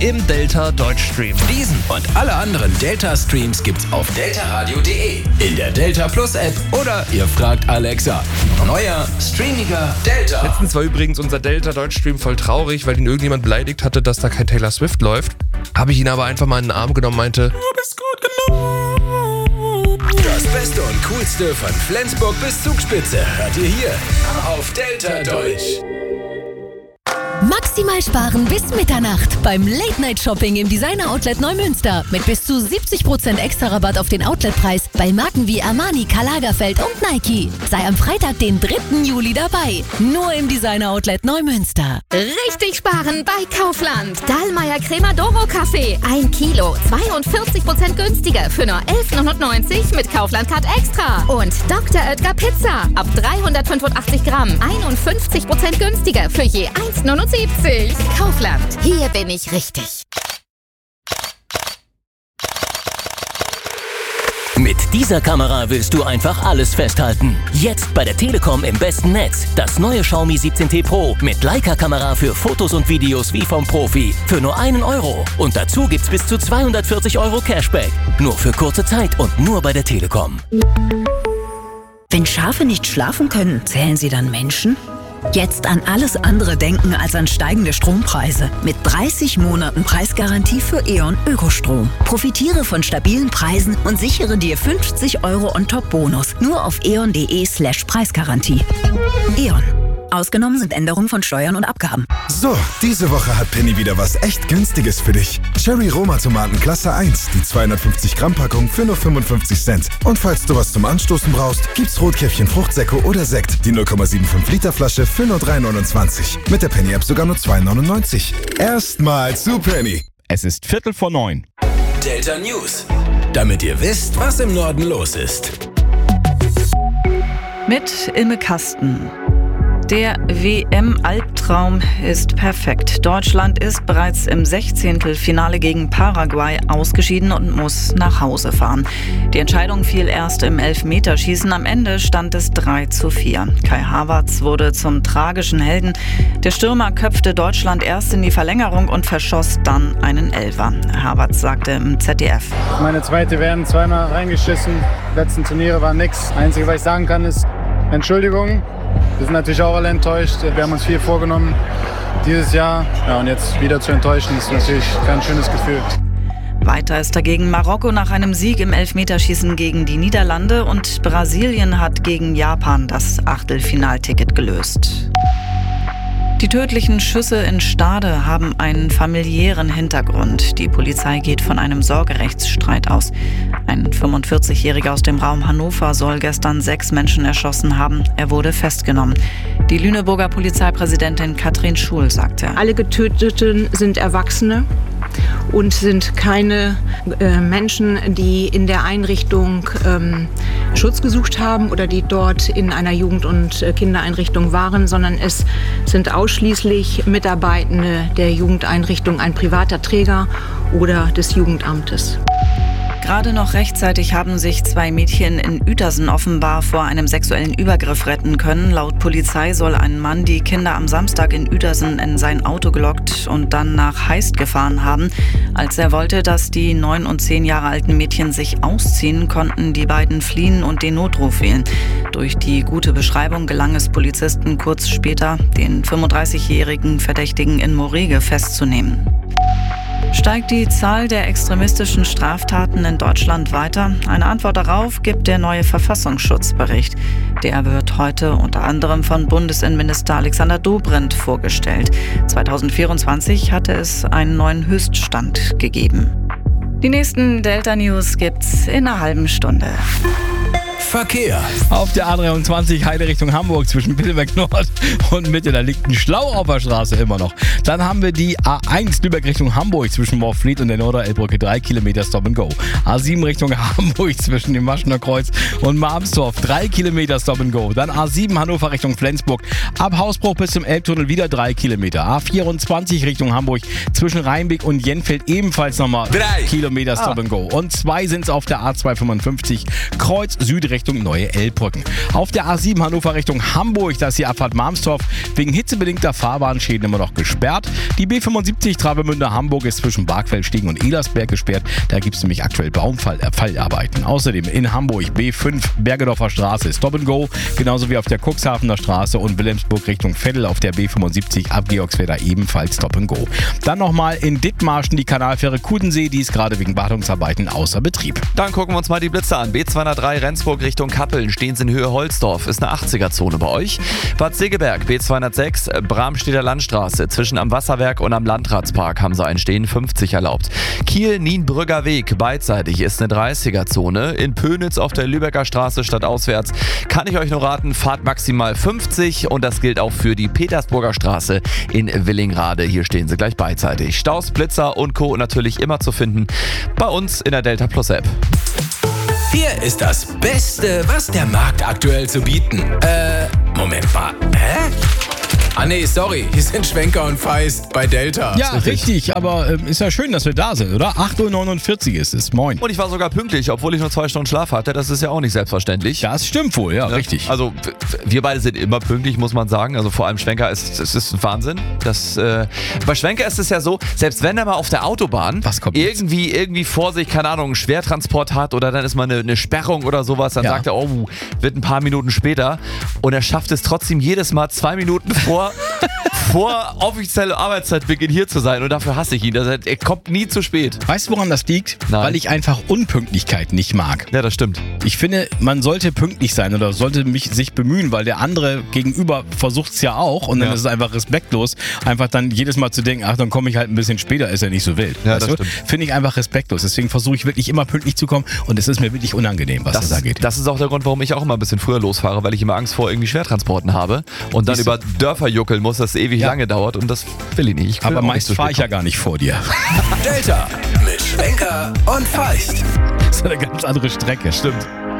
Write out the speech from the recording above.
im Delta Deutschstream. Diesen und alle anderen Delta-Streams gibt's auf deltaradio.de, in der Delta Plus App oder ihr fragt Alexa. Neuer, streamiger Delta. Letztens war übrigens unser Delta Deutschstream voll traurig, weil ihn irgendjemand beleidigt hatte, dass da kein Taylor Swift läuft. Habe ich ihn aber einfach mal in den Arm genommen und meinte, du bist gut genug. Das Beste und Coolste von Flensburg bis Zugspitze hört ihr hier auf Delta Deutsch. Maximal sparen bis Mitternacht beim Late-Night-Shopping im Designer-Outlet Neumünster mit bis zu 70% extra Rabatt auf den Outletpreis bei Marken wie Armani, Karl Lagerfeld und Nike. Sei am Freitag, den 3. Juli dabei. Nur im Designer-Outlet Neumünster. Richtig sparen bei Kaufland. Dahlmeier Cremodoro Kaffee. 1 Kilo, 42% günstiger für nur 11,99 mit Kaufland-Card Extra. Und Dr. Oetker Pizza. Ab 385 Gramm. 51% günstiger für je 1,79. Kaufland. Hier bin ich richtig. Mit dieser Kamera willst du einfach alles festhalten. Jetzt bei der Telekom im besten Netz. Das neue Xiaomi 17T Pro mit Leica-Kamera für Fotos und Videos wie vom Profi. Für nur 1 Euro. Und dazu gibt's bis zu 240 Euro Cashback. Nur für kurze Zeit und nur bei der Telekom. Wenn Schafe nicht schlafen können, zählen sie dann Menschen? Jetzt an alles andere denken als an steigende Strompreise. Mit 30 Monaten Preisgarantie für E.ON Ökostrom. Profitiere von stabilen Preisen und sichere dir 50 Euro On-Top-Bonus. Nur auf eon.de/Preisgarantie. E.ON. Ausgenommen sind Änderungen von Steuern und Abgaben. So, diese Woche hat Penny wieder was echt Günstiges für dich. Cherry Roma Tomaten Klasse 1, die 250 Gramm Packung für nur 55 Cent. Und falls du was zum Anstoßen brauchst, gibt's Rotkäppchen Fruchtsäcke oder Sekt, die 0,75 Liter Flasche für nur 3,29. Mit der Penny App sogar nur 2,99. Erstmal zu Penny. Es ist 8:45. Delta News. Damit ihr wisst, was im Norden los ist. Mit Ilme Kasten. Der WM-Albtraum ist perfekt. Deutschland ist bereits im 16. gegen Paraguay ausgeschieden und muss nach Hause fahren. Die Entscheidung fiel erst im Elfmeterschießen. Am Ende stand es 3:4. Kai Havertz wurde zum tragischen Helden. Der Stürmer köpfte Deutschland erst in die Verlängerung und verschoss dann einen Elfer. Havertz sagte im ZDF. Meine zweite WM, zweimal reingeschissen. Die letzten Turniere waren nix. Einzige, was ich sagen kann, ist Entschuldigung. Wir sind natürlich auch alle enttäuscht. Wir haben uns viel vorgenommen dieses Jahr. Ja, und jetzt wieder zu enttäuschen, ist natürlich kein schönes Gefühl. Weiter ist dagegen Marokko nach einem Sieg im Elfmeterschießen gegen die Niederlande und Brasilien hat gegen Japan das Achtelfinalticket gelöst. Die tödlichen Schüsse in Stade haben einen familiären Hintergrund. Die Polizei geht von einem Sorgerechtsstreit aus. Ein 45-Jähriger aus dem Raum Hannover soll gestern 6 Menschen erschossen haben. Er wurde festgenommen. Die Lüneburger Polizeipräsidentin Katrin Schul sagte: Alle Getöteten sind Erwachsene und sind keine Menschen, die in der Einrichtung Schutz gesucht haben oder die dort in einer Jugend- und Kindereinrichtung waren, sondern es sind ausschließlich Mitarbeitende der Jugendeinrichtung, ein privater Träger oder des Jugendamtes. Gerade noch rechtzeitig haben sich 2 Mädchen in Uetersen offenbar vor einem sexuellen Übergriff retten können. Laut Polizei soll ein Mann die Kinder am Samstag in Uetersen in sein Auto gelockt und dann nach Heist gefahren haben. Als er wollte, dass die 9 und 10 Jahre alten Mädchen sich ausziehen, konnten die beiden fliehen und den Notruf wählen. Durch die gute Beschreibung gelang es Polizisten kurz später, den 35-jährigen Verdächtigen in Morege festzunehmen. Steigt die Zahl der extremistischen Straftaten in Deutschland weiter? Eine Antwort darauf gibt der neue Verfassungsschutzbericht. Der wird heute unter anderem von Bundesinnenminister Alexander Dobrindt vorgestellt. 2024 hatte es einen neuen Höchststand gegeben. Die nächsten Delta News gibt's in einer halben Stunde. Verkehr. Auf der A23 Heide Richtung Hamburg zwischen Pittelberg Nord und Mitte, da liegt ein Schlauch auf der Straße immer noch. Dann haben wir die A1 Lübeck Richtung Hamburg zwischen Morfleet und der Norderelbbrücke 3 Kilometer Stop and Go. A7 Richtung Hamburg zwischen dem Maschener Kreuz und Marmsdorf 3 Kilometer Stop and Go. Dann A7 Hannover Richtung Flensburg ab Hausbruch bis zum Elbtunnel wieder 3 Kilometer. A24 Richtung Hamburg zwischen Rheinbeck und Jenfeld ebenfalls nochmal 3 Kilometer Stop and Go. Und 2 sind es auf der A255 Kreuz Süd Richtung Richtung Neue Elbbrücken. Auf der A7 Hannover Richtung Hamburg, da ist die Abfahrt Malmstorf wegen hitzebedingter Fahrbahnschäden immer noch gesperrt. Die B75 Travemünde Hamburg ist zwischen Bargfeldstiegen und Elersberg gesperrt. Da gibt es nämlich aktuell Baumfallarbeiten. Außerdem in Hamburg B5 Bergedorfer Straße Stop and Go, genauso wie auf der Cuxhavener Straße und Wilhelmsburg Richtung Veddel auf der B75 ab Georgswerder ebenfalls Stop and Go. Dann nochmal in Dithmarschen die Kanalfähre Kudensee, die ist gerade wegen Wartungsarbeiten außer Betrieb. Dann gucken wir uns mal die Blitze an. B203 Rendsburg Richtung Kappeln, stehen Sie in Höhe Holzdorf, ist eine 80er-Zone bei euch. Bad Segeberg B206 Bramstedter Landstraße, zwischen am Wasserwerk und am Landratspark haben sie ein Stehen, 50 erlaubt. Kiel Nienbrügger Weg, beidseitig ist eine 30er-Zone. In Pönitz auf der Lübecker Straße stadtauswärts kann ich euch nur raten, fahrt maximal 50 und das gilt auch für die Petersburger Straße in Willingrade. Hier stehen sie gleich beidseitig. Staus, Blitzer und Co. natürlich immer zu finden bei uns in der Delta Plus App. Hier ist das Beste, was der Markt aktuell zu bieten. Moment mal. Hä? Ah nee, sorry, hier sind Schwenker und Feist bei Delta. Ja, richtig, aber ist ja schön, dass wir da sind, oder? 8.49 Uhr ist es, moin. Und ich war sogar pünktlich, obwohl ich nur 2 Stunden Schlaf hatte. Das ist ja auch nicht selbstverständlich. Das stimmt wohl, ja, richtig. Also wir beide sind immer pünktlich, muss man sagen. Also vor allem Schwenker, es ist ein Wahnsinn. Bei Schwenker ist es ja so, selbst wenn er mal auf der Autobahn irgendwie vor sich, keine Ahnung, einen Schwertransport hat oder dann ist mal eine Sperrung oder sowas, dann sagt er, oh, wird ein paar Minuten später. Und er schafft es trotzdem jedes Mal 2 Minuten vor offizielle Arbeitszeitbeginn hier zu sein und dafür hasse ich ihn. Er kommt nie zu spät. Weißt du, woran das liegt? Nein. Weil ich einfach Unpünktlichkeit nicht mag. Ja, das stimmt. Ich finde, man sollte pünktlich sein oder sollte sich bemühen, weil der andere gegenüber versucht es ja auch und dann ist es einfach respektlos, einfach dann jedes Mal zu denken, ach, dann komme ich halt ein bisschen später, ist ja nicht so wild. Ja, das stimmt. Finde ich einfach respektlos. Deswegen versuche ich wirklich immer pünktlich zu kommen und es ist mir wirklich unangenehm, was das angeht. Das ist auch der Grund, warum ich auch immer ein bisschen früher losfahre, weil ich immer Angst vor irgendwie Schwertransporten habe und dann über Dörfer juckeln muss, das ewig lange dauert und das will ich nicht. Aber meist fahre ich ja gar nicht vor dir. Delta mit Schwenker und Feist. Das ist eine ganz andere Strecke. Stimmt.